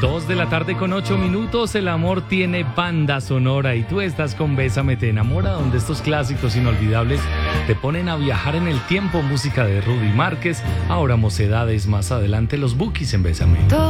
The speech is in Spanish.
2:08 p.m. El amor tiene banda sonora y tú estás con Bésame Te Enamora, donde estos clásicos inolvidables te ponen a viajar en el tiempo. Música de Rudy Márquez, ahora Mocedades, más adelante los Bukis en Bésame.